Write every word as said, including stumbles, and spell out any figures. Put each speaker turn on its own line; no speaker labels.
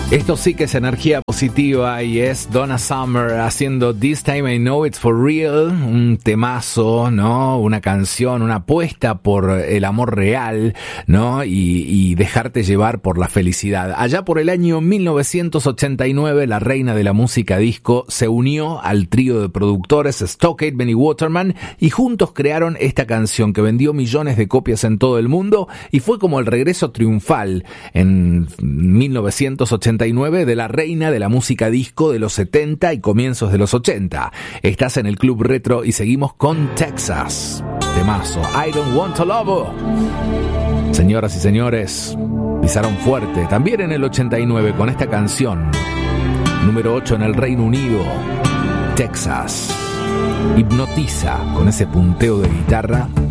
Esto sí que es energía positiva y es Donna Summer haciendo This Time I Know It's For Real, un temazo, ¿no? Una canción, una apuesta por el amor real, ¿no? Y, y dejarte llevar por la felicidad. Allá por el año mil novecientos ochenta y nueve, la reina de la música disco se unió al trío de productores Stock Aitken y Waterman y juntos crearon esta canción que vendió millones de copias en todo el mundo y fue como el regreso triunfal en mil novecientos ochenta y nueve de la reina de la música disco de los setenta y comienzos de los ochenta. Estás en el Club Retro y seguimos con Texas. Temazo, I Don't Want to Love. Señoras y señores, pisaron fuerte también en el ochenta y nueve con esta canción. Número ocho en el Reino Unido. Texas. Hipnotiza con ese punteo de guitarra.